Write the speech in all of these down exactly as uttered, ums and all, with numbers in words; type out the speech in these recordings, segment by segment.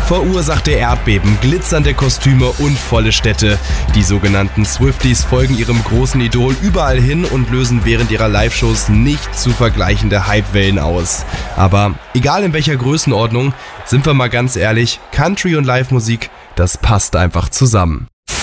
Verursachte Erdbeben, glitzernde Kostüme und volle Städte. Die sogenannten Swifties folgen ihrem großen Idol überall hin und lösen während ihrer Live-Shows nicht zu vergleichende Hypewellen aus. Aber egal in welcher Größenordnung, sind wir mal ganz ehrlich, Country und Live-Musik, das passt einfach zusammen.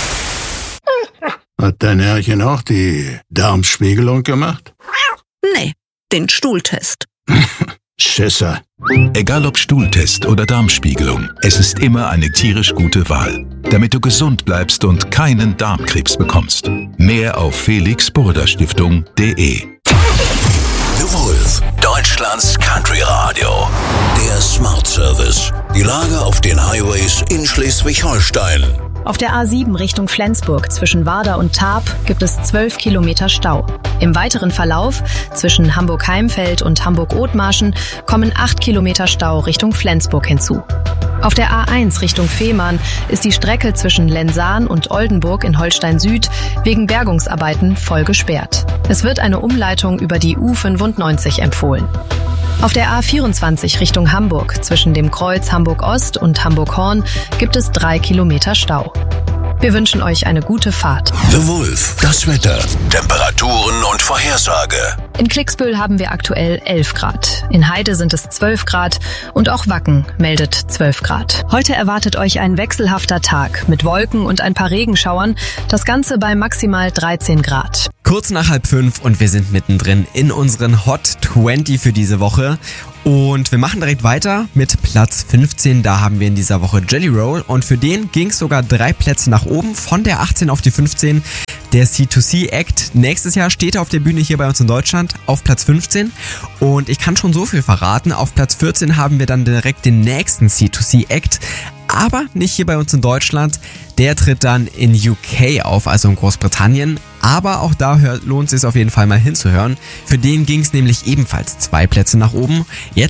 Hat dein Herrchen auch die Darmspiegelung gemacht? Nee, den Stuhltest. Schisser. Egal ob Stuhltest oder Darmspiegelung, es ist immer eine tierisch gute Wahl, damit du gesund bleibst und keinen Darmkrebs bekommst. Mehr auf felix burda stiftung punkt de. The Wolf, Deutschlands Country Radio. Der Smart Service. Die Lage auf den Highways in Schleswig-Holstein. Auf der A sieben Richtung Flensburg zwischen Warder und Tarp gibt es zwölf Kilometer Stau. Im weiteren Verlauf zwischen Hamburg-Heimfeld und Hamburg-Othmarschen kommen acht Kilometer Stau Richtung Flensburg hinzu. Auf der A eins Richtung Fehmarn ist die Strecke zwischen Lensahn und Oldenburg in Holstein Süd wegen Bergungsarbeiten voll gesperrt. Es wird eine Umleitung über die U fünfundneunzig empfohlen. Auf der A vierundzwanzig Richtung Hamburg zwischen dem Kreuz Hamburg-Ost und Hamburg-Horn gibt es drei Kilometer Stau. Wir wünschen euch eine gute Fahrt. The Wolf, das Wetter, Temperaturen und Vorhersage. In Klicksbühl haben wir aktuell elf Grad. In Heide sind es zwölf Grad und auch Wacken meldet zwölf Grad. Heute erwartet euch ein wechselhafter Tag mit Wolken und ein paar Regenschauern. Das Ganze bei maximal dreizehn Grad. Kurz nach halb fünf und wir sind mittendrin in unseren Hot zwanzig für diese Woche. Und wir machen direkt weiter mit Platz fünfzehn. Da haben wir in dieser Woche Jelly Roll und für den ging es sogar drei Plätze nach oben, von der achtzehn auf die fünfzehn. Der C zwei C Act. Nächstes Jahr steht er auf der Bühne hier bei uns in Deutschland auf Platz fünfzehn. Und ich kann schon so viel verraten. Auf Platz vierzehn haben wir dann direkt den nächsten C zwei C Act. Aber nicht hier bei uns in Deutschland. Der tritt dann in U K auf, also in Großbritannien. Aber auch da hört, lohnt es sich auf jeden Fall mal hinzuhören. Für den ging es nämlich ebenfalls zwei Plätze nach oben. Jetzt